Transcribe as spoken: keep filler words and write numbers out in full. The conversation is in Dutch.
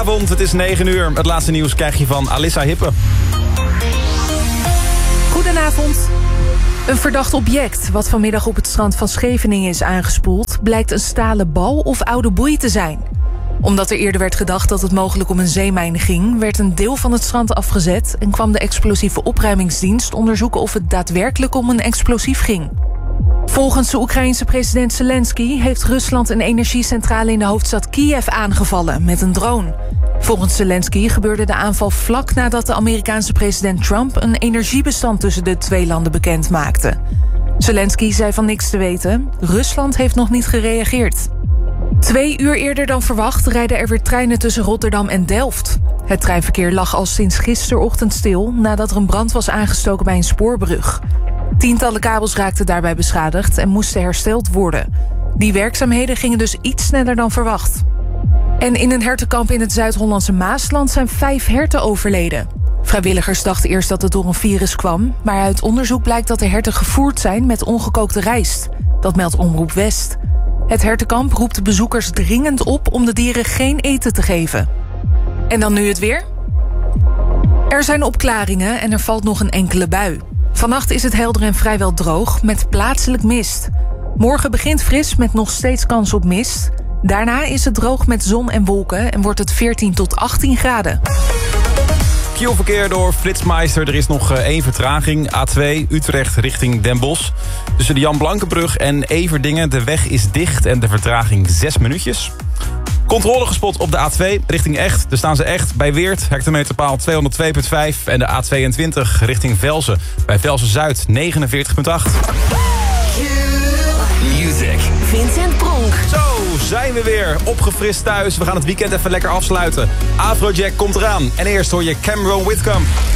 Goedenavond, het is negen uur. Het laatste nieuws krijg je van Alissa Hippe. Goedenavond. Een verdacht object wat vanmiddag op het strand van Scheveningen is aangespoeld, blijkt een stalen bal of oude boei te zijn. Omdat er eerder werd gedacht dat het mogelijk om een zeemijn ging, werd een deel van het strand afgezet en kwam de explosieve opruimingsdienst onderzoeken of het daadwerkelijk om een explosief ging. Volgens de Oekraïense president Zelensky heeft Rusland een energiecentrale in de hoofdstad Kiev aangevallen met een drone. Volgens Zelensky gebeurde de aanval vlak nadat de Amerikaanse president Trump een energiebestand tussen de twee landen bekend maakte. Zelensky zei van niks te weten. Rusland heeft nog niet gereageerd. Twee uur eerder dan verwacht rijden er weer treinen tussen Rotterdam en Delft. Het treinverkeer lag al sinds gisterochtend stil nadat er een brand was aangestoken bij een spoorbrug. Tientallen kabels raakten daarbij beschadigd en moesten hersteld worden. Die werkzaamheden gingen dus iets sneller dan verwacht. En in een hertenkamp in het Zuid-Hollandse Maasland zijn vijf herten overleden. Vrijwilligers dachten eerst dat het door een virus kwam, maar uit onderzoek blijkt dat de herten gevoerd zijn met ongekookte rijst. Dat meldt Omroep West. Het hertenkamp roept de bezoekers dringend op om de dieren geen eten te geven. En dan nu het weer. Er zijn opklaringen en er valt nog een enkele bui. Vannacht is het helder en vrijwel droog, met plaatselijk mist. Morgen begint fris met nog steeds kans op mist. Daarna is het droog met zon en wolken en wordt het veertien tot achttien graden. Q-verkeer door Flitsmeister. Er is nog één vertraging. A twee Utrecht richting Den Bosch. Tussen de Jan Blankenbrug en Everdingen. De weg is dicht en de vertraging zes minuutjes. Controle gespot op de A twee richting Echt. Daar staan ze echt bij Weert, hectometerpaal tweehonderdtwee komma vijf. En de A tweeëntwintig richting Velzen. Bij Velzen-Zuid negenenveertig komma acht. Music. Vincent Pronk. Zo, zijn we weer opgefrist thuis. We gaan het weekend even lekker afsluiten. Afrojack komt eraan. En eerst hoor je Cameron Whitcomb.